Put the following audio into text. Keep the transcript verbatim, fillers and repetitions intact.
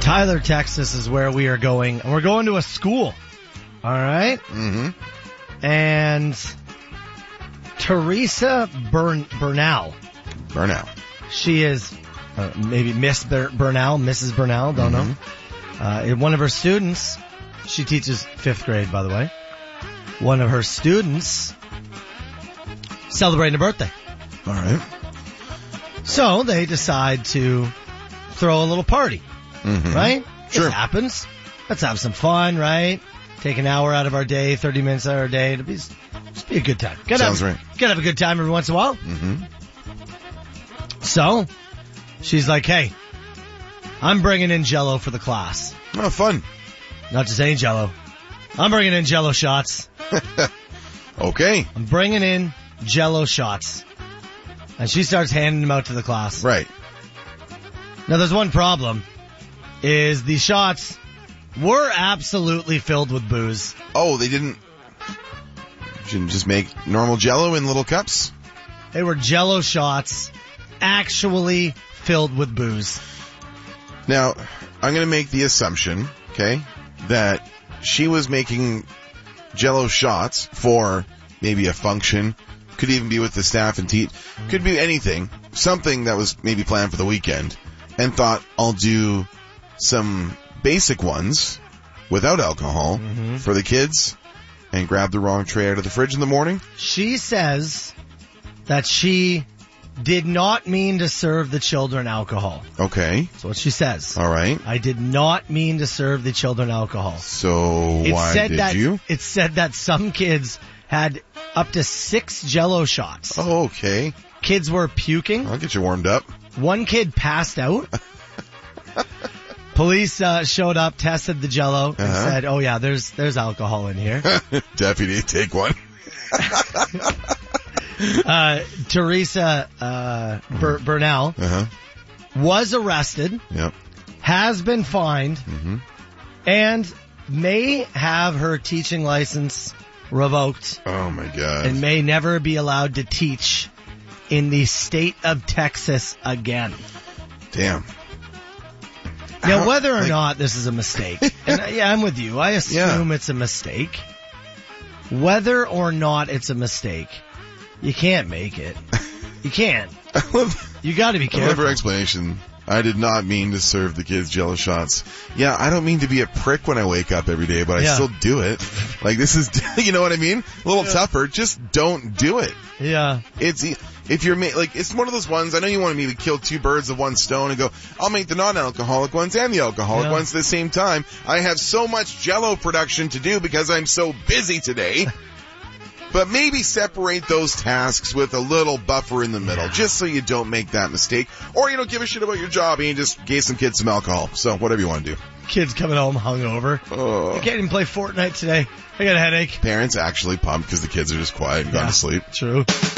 Tyler, Texas is where we are going. And we're going to a school. All right? Mm-hmm. And Teresa Bern- Bernal. Bernal. She is uh, maybe Miss Ber- Bernal, Missus Bernal, don't mm-hmm. know. Uh, one of her students, she teaches fifth grade, by the way. One of her students celebrating a birthday. All right. So they decide to throw a little party, mm-hmm. right? Sure. It happens. Let's have some fun, right? Take an hour out of our day, thirty minutes out of our day. It'll be, just be a good time. Gotta Sounds have, right. Gotta have a good time every once in a while. Mm-hmm. So, she's like, hey, I'm bringing in Jell-O for the class. Oh, fun. Not just any Jell-O. I'm bringing in Jell-O shots. Okay. I'm bringing in Jell-O shots. And she starts handing them out to the class. Right. Now, there's one problem, is the shots were absolutely filled with booze. Oh, they didn't, didn't just make normal Jell-O in little cups? They were Jell-O shots actually filled with booze. Now, I'm going to make the assumption, okay, that she was making Jell-O shots for maybe a function, could even be with the staff and teach, could be anything, something that was maybe planned for the weekend, and thought, I'll do some basic ones without alcohol mm-hmm. for the kids, and grab the wrong tray out of the fridge in the morning. She says that she did not mean to serve the children alcohol. Okay. That's what she says. All right. I did not mean to serve the children alcohol. So it why said did that, you? It said that some kids had up to six Jell-O shots. Oh, okay. Kids were puking. I'll get you warmed up. One kid passed out. Police uh, showed up, tested the Jell-O, and Uh-huh. said, oh yeah, there's there's alcohol in here. Deputy, take one. uh, Teresa uh, Ber- Bernal Uh-huh. was arrested, Yep. has been fined, Mm-hmm. and may have her teaching license revoked Oh my God. and may never be allowed to teach in the state of Texas again. Damn. Now, How- whether or like- not this is a mistake, and uh, yeah, I'm with you. I assume it's a mistake. Whether or not it's a mistake, you can't make it. You can't. I love, You got to be I love careful. her explanation. I did not mean to serve the kids Jell-O shots. Yeah, I don't mean to be a prick when I wake up every day, but I Yeah. still do it. Like, this is, you know what I mean? A little Yeah. tougher. Just don't do it. Yeah. It's, if you're, ma- like, it's one of those ones, I know you want me to kill two birds with one stone and go, I'll make the non-alcoholic ones and the alcoholic Yeah. ones at the same time. I have so much Jell-O production to do because I'm so busy today. But maybe separate those tasks with a little buffer in the middle, Yeah. just so you don't make that mistake. Or you don't give a shit about your job and you just gave some kids some alcohol. So whatever you want to do. Kids coming home hungover. Oh. I can't even play Fortnite today. I got a headache. Parents actually pumped because the kids are just quiet and gone Yeah. to sleep. True.